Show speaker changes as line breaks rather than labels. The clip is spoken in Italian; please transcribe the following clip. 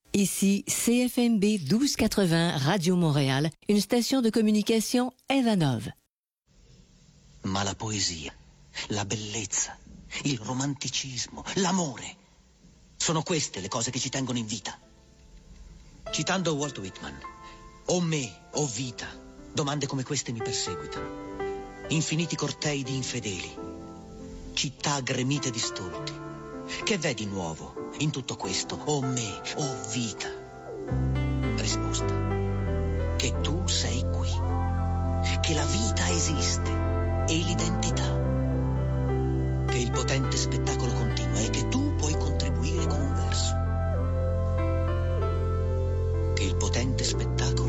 Ici CFMB 1280 Radio Montréal, une station de communication Evanov.
Ma la poesia, la bellezza, il romanticismo, l'amore, sono queste le cose che ci tengono in vita. Citando Walt Whitman, o me, o vita, domande come queste mi perseguitano. Infiniti cortei di infedeli, città gremite di stolti. Che vedi nuovo in tutto questo, o me, o vita? Risposta: che tu sei qui, che la vita esiste e l'identità, che il potente spettacolo continua e che tu puoi contribuire con un verso, che il potente spettacolo